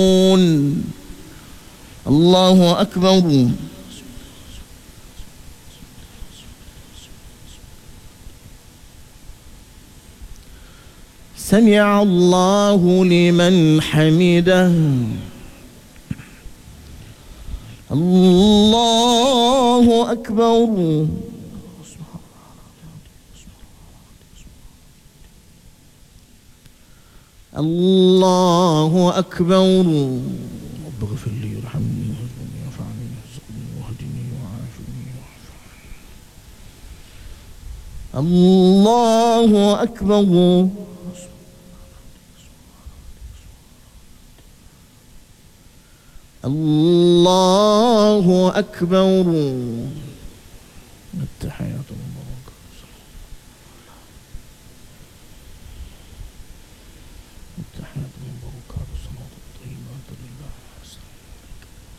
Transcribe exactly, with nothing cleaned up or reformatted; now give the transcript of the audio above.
الله أكبر. سمع الله لمن حمده. الله أكبر. الله أكبر. رب اغفر لي وارحمني واهدني وارفعني وارزقني واهدني وعافني. الله أكبر. الله أكبر. التحيات.